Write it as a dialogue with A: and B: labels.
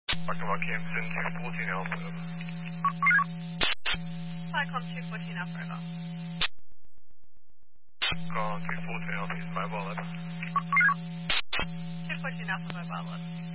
A: Aqua Campson 214 Alpha, over.
B: Cyclone 214 Alpha, over.
A: Call 214 Alpha is mobile, over.
B: 214 Alpha, mobile, over.